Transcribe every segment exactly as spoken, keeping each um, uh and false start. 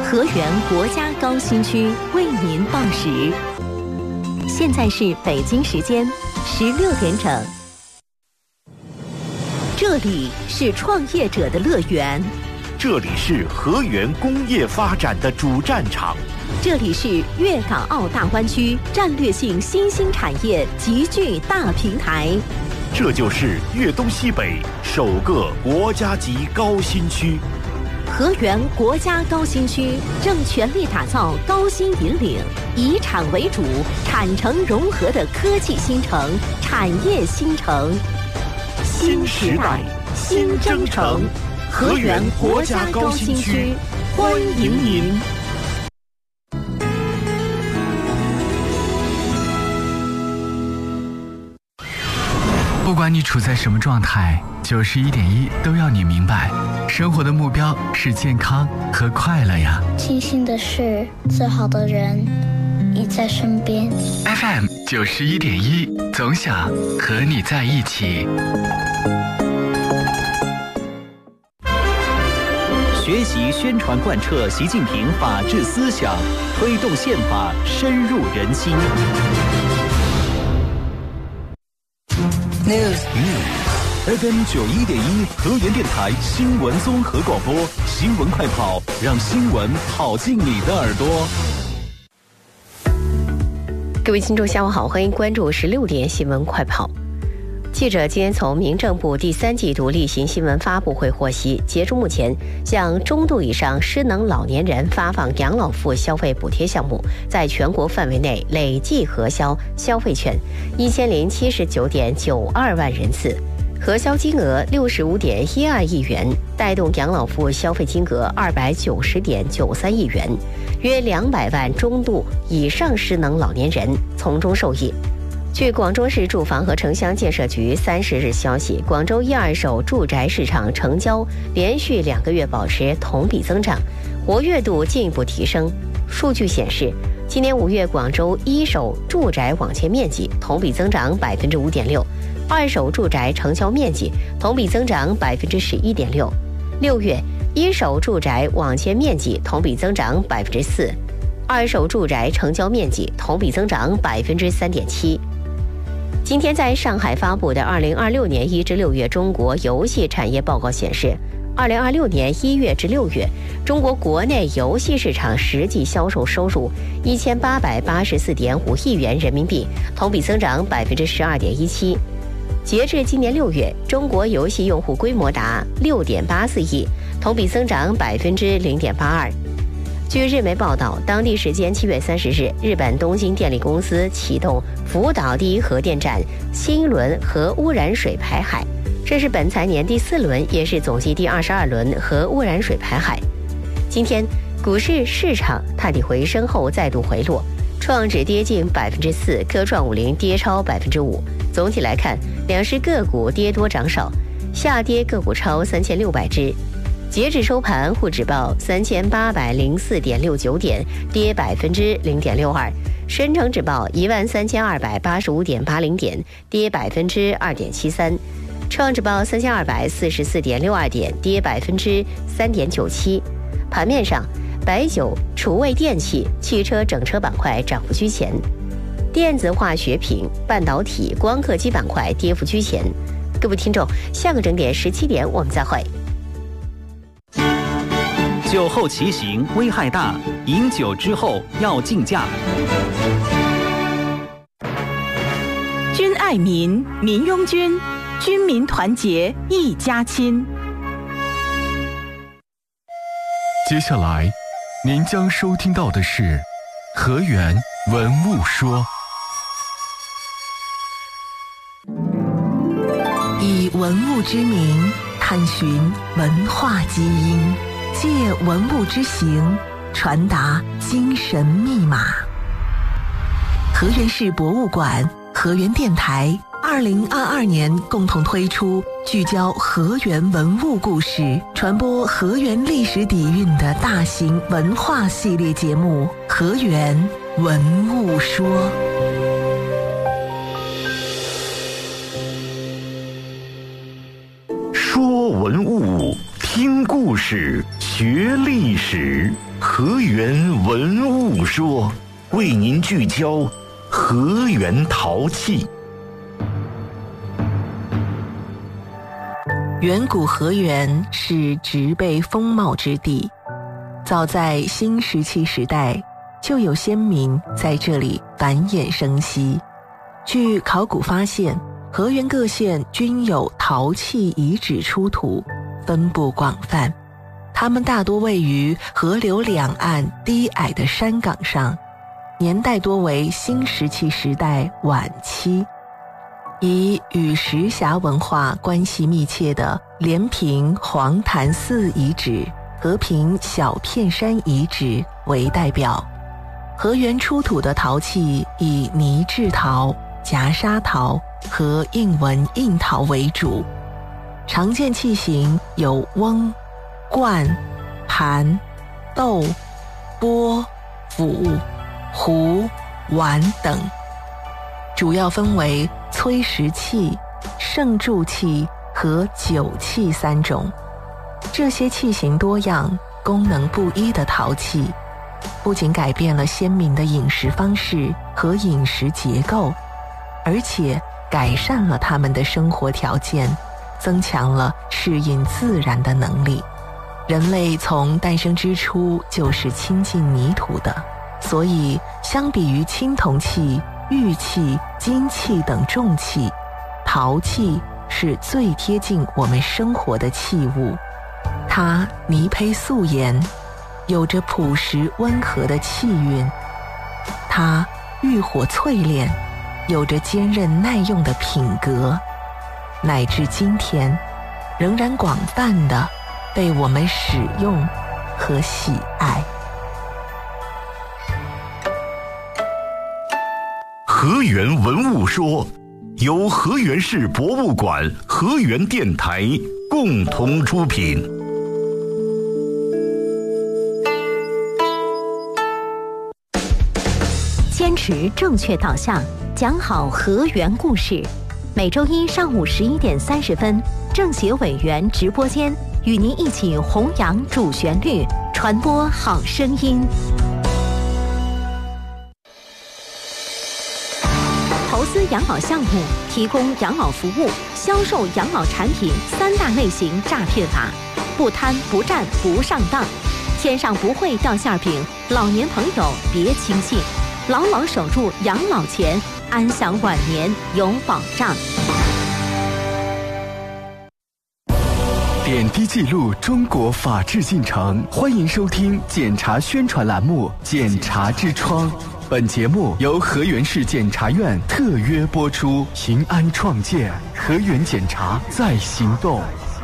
河源国家高新区为您报时，现在是北京时间十六点整。这里是创业者的乐园， 这里是河源工业发展的主战场， 这里是粤港澳大湾区战略性新兴产业集聚大平台， 这就是粤东西北首个国家级高新区。 河源国家高新区正全力打造高新引领、以产为主、产城融合的科技新城、产业新城。新时代，新征程，河源国家高新区，欢迎您。 不管你处在什么状态，九十一点一都要你明白，生活的目标是健康和快乐呀。 庆幸的是，最好的人你在身边。 F M 九十一点一，总想和你在一起。 学习宣传贯彻习近平法治思想，推动宪法深入人心。 News F M 九一点一，河源电台新闻综合广播，新闻快跑，让新闻跑进你的耳朵。 各位听众，下午好，欢迎关注十六点新闻快跑。记者今天从民政部第三季度例行新闻发布会获悉，截至目前，向中度以上失能老年人发放养老付消费补贴项目，在全国范围内累计核销消费券一千零七十九点九二万人次，核销金额六十五点一二亿元，带动养老付消费金额二百九十点九三亿元，约两百万中度以上失能老年人从中受益。据广州市住房和城乡建设局三十日消息，广州一二手住宅市场成交连续两个月保持同比增长，活跃度进一步提升。数据显示，今年五月广州一手住宅网签面积同比增长百分之五点六，二手住宅成交面积同比增长百分之十一点六。六月一手住宅网签面积同比增长百分之四，二手住宅成交面积同比增长百分之三点七。今天在上海发布的二零二六年一至六月中国游戏产业报告显示，二零二六年一月至六月，中国国内游戏市场实际销售收入一千八百八十四点五亿元人民币，同比增长百分之十二点一七。截至今年六月，中国游戏用户规模达六点八四亿，同比增长百分之零点八二。据日媒报道，当地时间七月三十日，日本东京电力公司启动福岛第一核电站新一轮核污染水排海，这是本财年第四轮，也是总计第二十二轮核污染水排海。今天，股市市场探底回升后再度回落，创指跌近百分之四，科创五零跌超百分之五。总体来看，两市个股跌多涨少，下跌个股超三千六百只。截止收盘，沪指报三千八百零四点六九点，跌百分之零点六二；深成指报一万三千二百八十五点八零点，跌百分之二点七三；创指报三千二百四十四点六二点，跌百分之三点九七。盘面上，白酒、储味电器、汽车整车板块涨幅居前，电子化学品、半导体、光刻机板块跌幅居前。各位听众，下个整点十七点我们再会。 酒后骑行危害大，饮酒之后要禁驾。 军爱民，民拥军，军民团结一家亲。 接下来，您将收听到的是河源文物说。 以文物之名，探寻文化基因。借文物之形，传达精神密码。河源市博物馆、河源电台二零二二年共同推出聚焦河源文物故事、传播河源历史底蕴的大型文化系列节目《河源文物说》。 说文物，听故事， 学历史，河源文物说，为您聚焦河源陶器。 远古河源是植被丰茂之地，早在新石器时代，就有先民在这里繁衍生息。据考古发现，河源各县均有陶器遗址出土，分布广泛。它们大多位于河流两岸低矮的山岗上，年代多为新石器时代晚期。以与石峡文化关系密切的连平黄潭寺遗址、和平小片山遗址为代表。河源出土的陶器以泥制陶、夹沙陶和印纹印陶为主，常见器型有瓮、罐、盘、豆、钵、釜、壶、碗等，主要分为崔石器、盛铸器和酒器三种。这些器型多样、功能不一的陶器，不仅改变了先民的饮食方式和饮食结构，而且改善了他们的生活条件，增强了适应自然的能力。人类从诞生之初就是亲近泥土的，所以相比于青铜器、玉器、金器等重器，陶器是最贴近我们生活的器物。它泥胚素颜，有着朴实温和的气韵；它浴火淬炼，有着坚韧耐用的品格，乃至今天仍然广泛地被我们使用和喜爱。 河源文物说，由河源市博物馆、河源电台共同出品。 坚持正确导向，讲好河源故事。每周一上午十一点三十分，政协委员直播间与您一起弘扬主旋律，传播好声音。投资养老项目、提供养老服务、销售养老产品三大类型诈骗法，不贪不占不上当。天上不会掉馅饼，老年朋友别轻信，牢牢守住养老钱，安享晚年有保障。 点滴记录中国法治进程，欢迎收听检察宣传栏目《检察之窗》。本节目由河源市检察院特约播出，平安创建，河源检察在行动。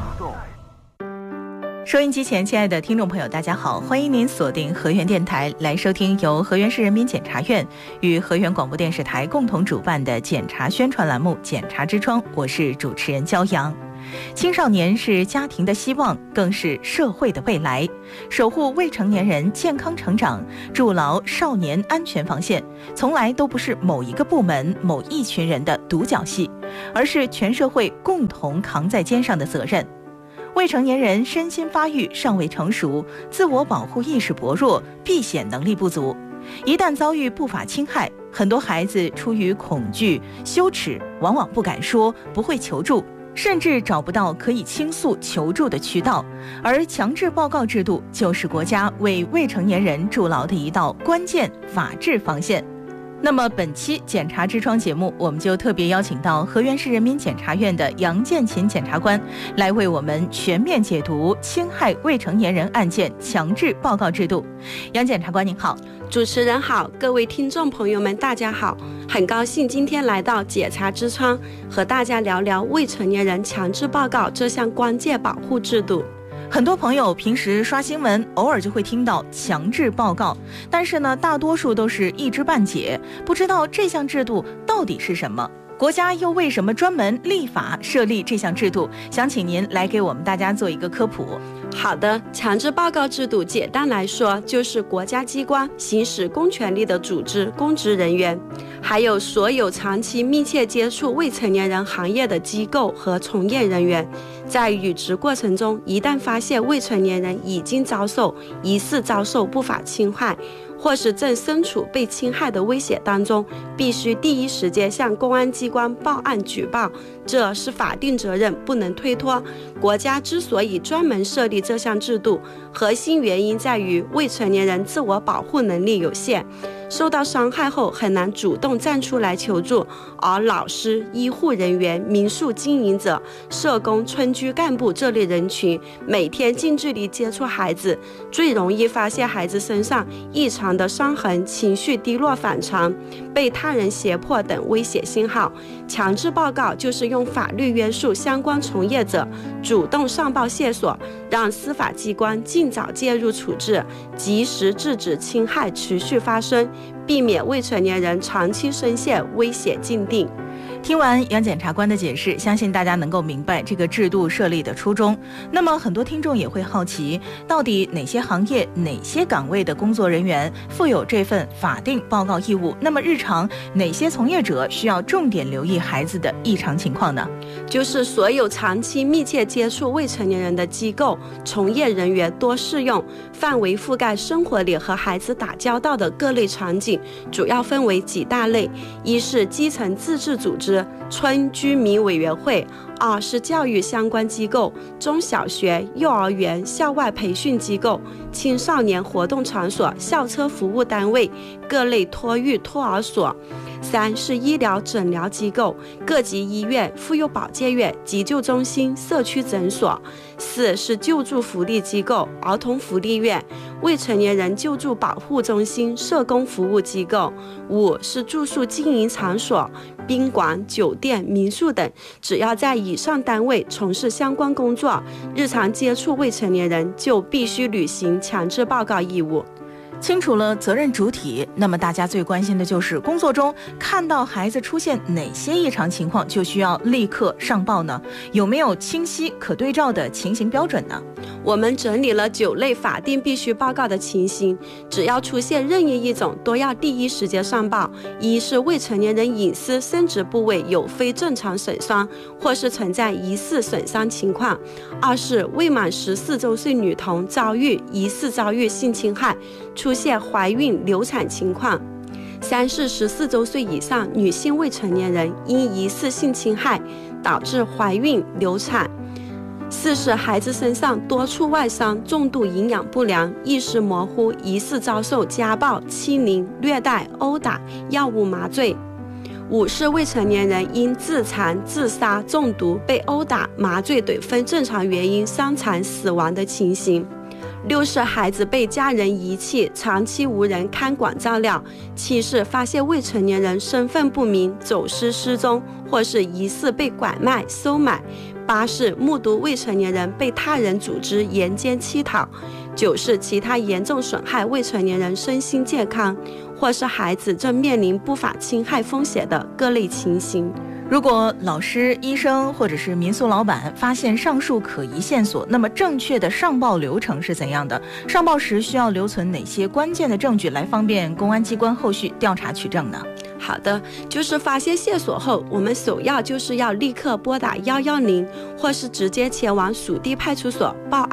收音机前亲爱的听众朋友大家好，欢迎您锁定河源电台来收听由河源市人民检察院与河源广播电视台共同主办的检察宣传栏目《检察之窗》，我是主持人焦阳。青少年是家庭的希望，更是社会的未来。守护未成年人健康成长，筑牢少年安全防线，从来都不是某一个部门、某一群人的独角戏，而是全社会共同扛在肩上的责任。未成年人身心发育尚未成熟，自我保护意识薄弱，避险能力不足，一旦遭遇不法侵害，很多孩子出于恐惧、羞耻，往往不敢说，不会求助，甚至找不到可以倾诉求助的渠道，而强制报告制度就是国家为未成年人筑牢的一道关键法治防线。那么本期检察之窗节目，我们就特别邀请到河源市人民检察院的杨建勤检察官来为我们全面解读侵害未成年人案件强制报告制度。杨检察官您好。 主持人好，各位听众朋友们大家好，很高兴今天来到检察之窗，和大家聊聊未成年人强制报告这项关键保护制度。 很多朋友平时刷新闻，偶尔就会听到强制报告，但是呢，大多数都是一知半解，不知道这项制度到底是什么。国家又为什么专门立法设立这项制度？想请您来给我们大家做一个科普。 好的，强制报告制度简单来说，就是国家机关行使公权力的组织、公职人员，还有所有长期密切接触未成年人行业的机构和从业人员， 在履职过程中，一旦发现未成年人已经遭受疑似遭受不法侵害，或是正身处被侵害的威胁当中，必须第一时间向公安机关报案举报，这是法定责任，不能推脱。国家之所以专门设立这项制度，核心原因在于未成年人自我保护能力有限，受到伤害后很难主动站出来求助，而老师、医护人员、民宿经营者、社工、村居干部这类人群，每天近距离接触孩子，最容易发现孩子身上异常的伤痕、情绪低落反常、被他人胁迫等危险信号。强制报告就是用法律约束相关从业者主动上报线索，让司法机关尽早介入处置，及时制止侵害持续发生，避免未成年人长期深陷危险境地。 听完杨检察官的解释，相信大家能够明白这个制度设立的初衷。那么很多听众也会好奇，到底哪些行业、哪些岗位的工作人员负有这份法定报告义务？那么日常哪些从业者需要重点留意孩子的异常情况呢？ 就是所有长期密切接触未成年人的机构从业人员多适用，范围覆盖生活里和孩子打交道的各类场景，主要分为几大类：一是基层自治组织、村居民委员会；二是教育相关机构，中小学、幼儿园、校外培训机构、青少年活动场所、校车服务单位、各类托育托儿所；三是医疗诊疗机构，各级医院、妇幼保健院、急救中心、社区诊所；四是救助福利机构，儿童福利院、未成年人救助保护中心、社工服务机构；五是住宿经营场所，宾馆、酒店、民宿等，只要在以上单位从事相关工作，日常接触未成年人，就必须履行强制报告义务。 清楚了责任主体，那么大家最关心的就是工作中看到孩子出现哪些异常情况就需要立刻上报呢？有没有清晰可对照的情形标准呢？ 我们整理了九类法定必须报告的情形，只要出现任意一种，都要第一时间上报。一是未成年人隐私生殖部位有非正常损伤，或是存在疑似损伤情况；二是未满十四周岁女童遭遇疑似遭遇性侵害，出现怀孕流产情况；三是十四周岁以上女性未成年人因疑似性侵害导致怀孕流产；四是孩子身上多处外伤，重度营养不良，意识模糊，疑似遭受家暴、欺凌、虐待、殴打、药物麻醉；五是未成年人因自残、自杀、中毒、被殴打、麻醉等非正常原因伤残死亡的情形；六是孩子被家人遗弃，长期无人看管照料；七是发现未成年人身份不明、走失失踪，或是疑似被拐卖、收买；八是目睹未成年人被他人组织沿奸乞讨；九是其他严重损害未成年人身心健康，或是孩子正面临不法侵害风险的各类情形。 如果老师、医生或者是民宿老板发现上述可疑线索，那么正确的上报流程是怎样的？上报时需要留存哪些关键的证据，来方便公安机关后续调查取证呢？ 好的，就是发现线索后，我们首要就是要立刻拨打一一零，或是直接前往属地派出所报案。